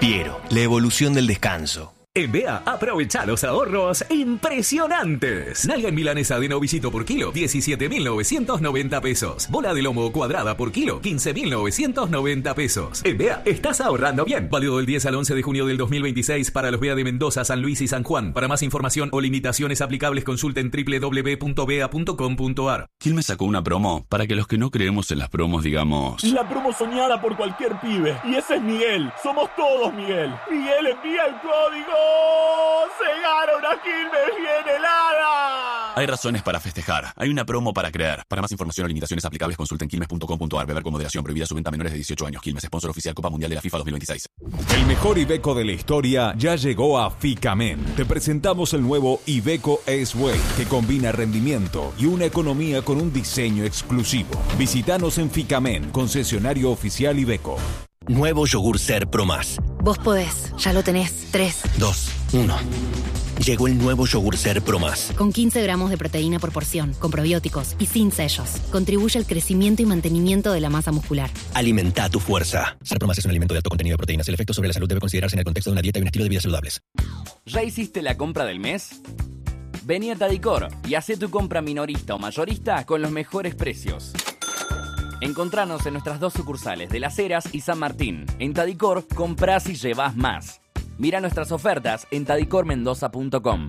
Piero, la evolución del descanso. En Bea, aprovecha los ahorros impresionantes. Nalga en milanesa de novillito por kilo, 17.990 pesos. Bola de lomo cuadrada por kilo, 15.990 pesos. En Bea, estás ahorrando bien. Válido del 10 al 11 de junio del 2026 para los Bea de Mendoza, San Luis y San Juan. Para más información o limitaciones aplicables, consulten www.bea.com.ar. Quilmes sacó una promo para que los que no creemos en las promos digamos... La promo soñada por cualquier pibe. Y ese es Miguel. Somos todos Miguel. Miguel envía el código. ¡Se gana una Quilmes bien helada! Hay razones para festejar. Hay una promo para creer. Para más información o limitaciones aplicables, consulten quilmes.com.ar. Beber con moderación. Prohibida su venta a menores de 18 años. Quilmes, sponsor oficial Copa Mundial de la FIFA 2026. El mejor Iveco de la historia ya llegó a Ficamen. Te presentamos el nuevo Iveco S-Way, que combina rendimiento y una economía con un diseño exclusivo. Visítanos en Ficamen, concesionario oficial Iveco. Nuevo yogur Ser Pro Más. Vos podés, ya lo tenés. 3, 2, 1. Llegó el nuevo yogur Ser Pro Más. Con 15 gramos de proteína por porción, con probióticos y sin sellos. Contribuye al crecimiento y mantenimiento de la masa muscular. Alimenta tu fuerza. Ser Pro Más es un alimento de alto contenido de proteínas. El efecto sobre la salud debe considerarse en el contexto de una dieta y un estilo de vida saludables. ¿Ya hiciste la compra del mes? Vení a Tadicor y hacé tu compra minorista o mayorista con los mejores precios. Encontranos en nuestras 2 sucursales de Las Heras y San Martín. En Tadicor, comprás y llevás más. Mira nuestras ofertas en tadicormendoza.com.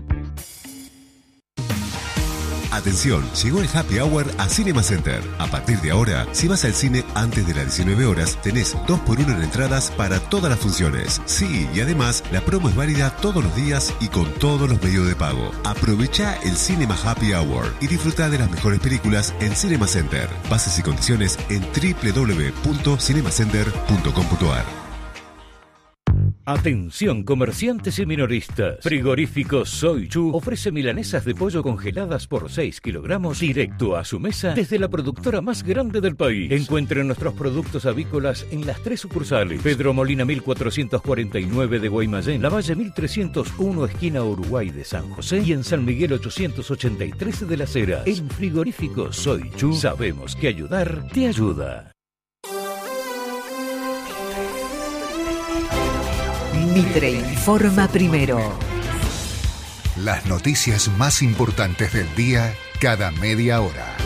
Atención, llegó el Happy Hour a Cinema Center. A partir de ahora, si vas al cine antes de las 19 horas, tenés 2x1 en entradas para todas las funciones. Sí, y además, la promo es válida todos los días y con todos los medios de pago. Aprovecha el Cinema Happy Hour y disfruta de las mejores películas en Cinema Center. Bases y condiciones en www.cinemacenter.com.ar. Atención comerciantes y minoristas. Frigorífico Soy Chu ofrece milanesas de pollo congeladas por 6 kilogramos directo a su mesa desde la productora más grande del país. Encuentren nuestros productos avícolas en las 3 sucursales. Pedro Molina 1449 de Guaymallén, Lavalle 1301 esquina Uruguay de San José y en San Miguel 883 de Las Heras. En Frigorífico Soy Chu sabemos que ayudar te ayuda. Mitre informa primero. Las noticias más importantes del día cada media hora.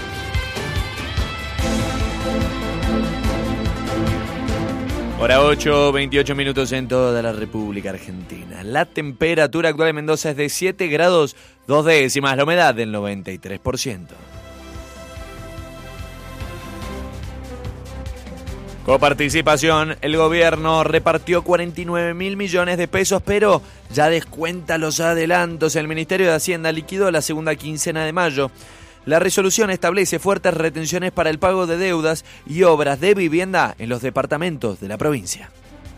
Hora 8, 28 minutos en toda la República Argentina. La temperatura actual en Mendoza es de 7 grados 2 décimas, la humedad del 93%. Coparticipación, el gobierno repartió 49.000 millones de pesos, pero ya descuenta los adelantos. El Ministerio de Hacienda liquidó la segunda quincena de mayo. La resolución establece fuertes retenciones para el pago de deudas y obras de vivienda en los departamentos de la provincia.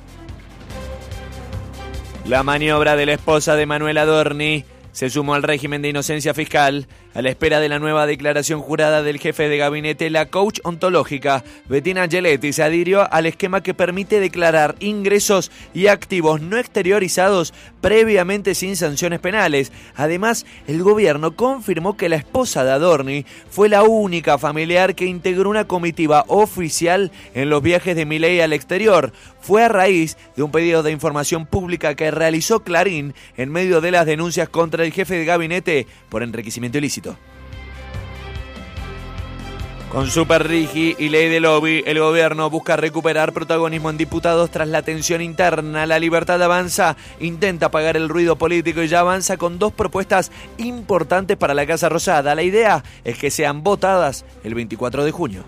La maniobra de la esposa de Manuel Adorni se sumó al régimen de inocencia fiscal. A la espera de la nueva declaración jurada del jefe de gabinete, la coach ontológica Bettina Angeletti se adhirió al esquema que permite declarar ingresos y activos no exteriorizados previamente sin sanciones penales. Además, el gobierno confirmó que la esposa de Adorni fue la única familiar que integró una comitiva oficial en los viajes de Milei al exterior. Fue a raíz de un pedido de información pública que realizó Clarín en medio de las denuncias contra el jefe de gabinete por enriquecimiento ilícito. Con Super Rigi y Ley de Lobby, el gobierno busca recuperar protagonismo en diputados tras la tensión interna. La Libertad Avanza intenta apagar el ruido político y ya avanza con 2 propuestas importantes para la Casa Rosada. La idea es que sean votadas el 24 de junio.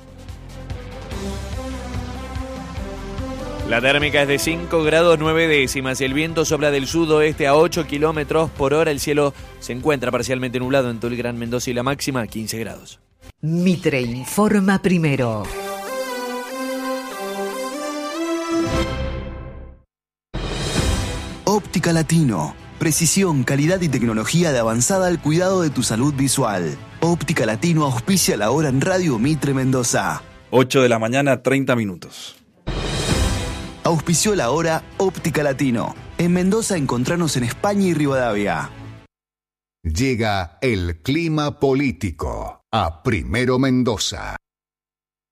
La térmica es de 5 grados 9 décimas y el viento sopla del sudoeste a 8 kilómetros por hora. El cielo se encuentra parcialmente nublado en todo el Gran Mendoza y la máxima 15 grados. Mitre informa primero. Óptica Latino. Precisión, calidad y tecnología de avanzada al cuidado de tu salud visual. Óptica Latino auspicia la hora en Radio Mitre Mendoza. 8 de la mañana, 30 minutos. Auspició la hora Óptica Latino. En Mendoza encontranos en España y Rivadavia. Llega el clima político a Primero Mendoza.